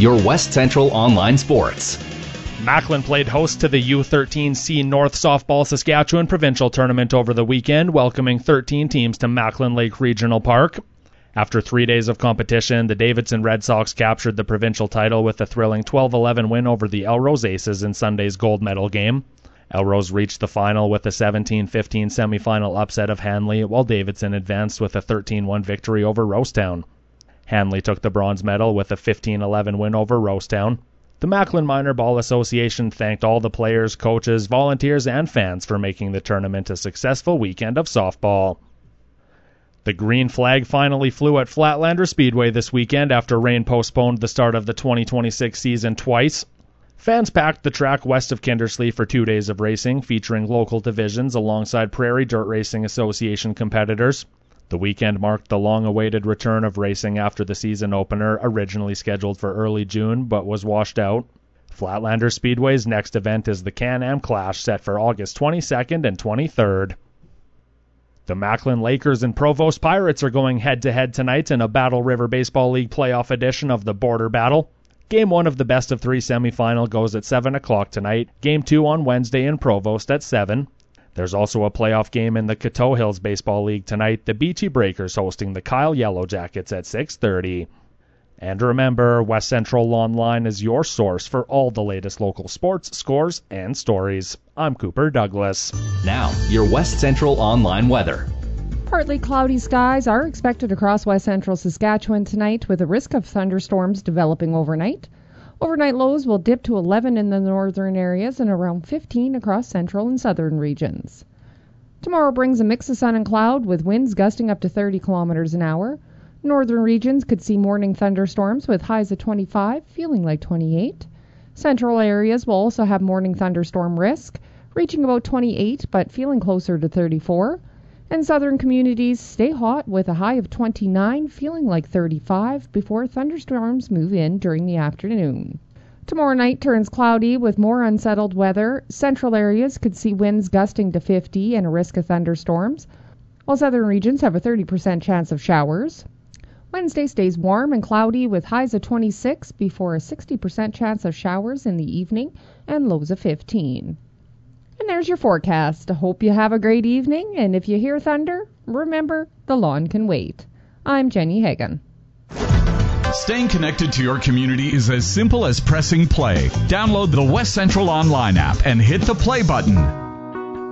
your West Central Online Sports. Macklin played host to the U13C North Softball Saskatchewan Provincial Tournament over the weekend, welcoming 13 teams to Macklin Lake Regional Park. After 3 days of competition, the Davidson Red Sox captured the provincial title with a thrilling 12-11 win over the Elrose Aces in Sunday's gold medal game. Elrose reached the final with a 17-15 semifinal upset of Hanley, while Davidson advanced with a 13-1 victory over Rosetown. Hanley took the bronze medal with a 15-11 win over Rosetown. The Macklin Minor Ball Association thanked all the players, coaches, volunteers, and fans for making the tournament a successful weekend of softball. The green flag finally flew at Flatlander Speedway this weekend after rain postponed the start of the 2026 season twice. Fans packed the track west of Kindersley for 2 days of racing, featuring local divisions alongside Prairie Dirt Racing Association competitors. The weekend marked the long-awaited return of racing after the season opener, originally scheduled for early June, but was washed out. Flatlander Speedway's next event is the Can-Am Clash, set for August 22nd and 23rd. The Macklin Lakers and Provost Pirates are going head-to-head tonight in a Battle River Baseball League playoff edition of the Border Battle. Game 1 of the best-of-3 semifinal goes at 7 o'clock tonight. Game 2 on Wednesday in Provost at 7. There's also a playoff game in the Coteau Hills Baseball League tonight, the Beachy Breakers hosting the Kyle Yellow Jackets at 6:30. And remember, West Central Online is your source for all the latest local sports, scores, and stories. I'm Cooper Douglas. Now, your West Central Online weather. Partly cloudy skies are expected across West Central Saskatchewan tonight, with a risk of thunderstorms developing overnight. Overnight lows will dip to 11 in the northern areas and around 15 across central and southern regions. Tomorrow brings a mix of sun and cloud, with winds gusting up to 30 kilometers an hour. Northern regions could see morning thunderstorms with highs of 25, feeling like 28. Central areas will also have morning thunderstorm risk, reaching about 28 but feeling closer to 34. And southern communities stay hot with a high of 29, feeling like 35, before thunderstorms move in during the afternoon. Tomorrow night turns cloudy with more unsettled weather. Central areas could see winds gusting to 50 and a risk of thunderstorms, while southern regions have a 30% chance of showers. Wednesday stays warm and cloudy with highs of 26 before a 60% chance of showers in the evening and lows of 15. And there's your forecast. I hope you have a great evening, and if you hear thunder, remember, the lawn can wait. I'm Jenny Hagan. Staying connected to your community is as simple as pressing play. Download the West Central Online app and hit the play button.